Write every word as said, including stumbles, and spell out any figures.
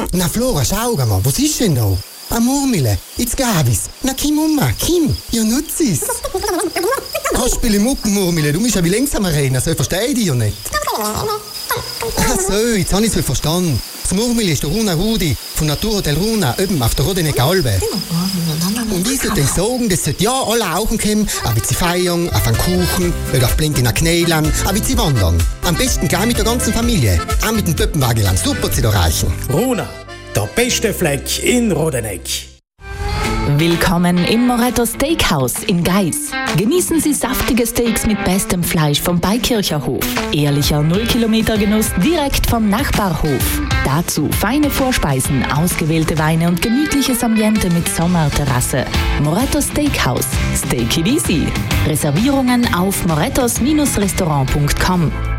Na Flora, schau mal, was ist denn da? Eine Murmel, jetzt gab es. Na Kim, Mama, Kim, ja nutz es. Ah, spiele Muppenmurmel, du musst ja wie langsam reden, so verstehe ich dich ja nicht. Ach so, jetzt habe ich es verstanden. Das Murmel ist der Runa Rudi von Naturhotel Runa, oben auf der Rodenecker Albe. Und ich sollte sagen, das sollte ja alle auch kommen, auch sie feiern, auf einen Kuchen, oder auf blinkenden Knälen, auch sie wandern. Am besten gleich mit der ganzen Familie, auch mit dem Pöppenwagenland, super zu erreichen. Runa, der beste Fleck in Rodeneck. Willkommen im Moretto Steakhouse in Geis. Genießen Sie saftige Steaks mit bestem Fleisch vom Beikircher Hof. Ehrlicher Null-Kilometer-Genuss direkt vom Nachbarhof. Dazu feine Vorspeisen, ausgewählte Weine und gemütliches Ambiente mit Sommerterrasse. Moretto Steakhouse. Steak it easy. Reservierungen auf morettos Restaurant punkt com.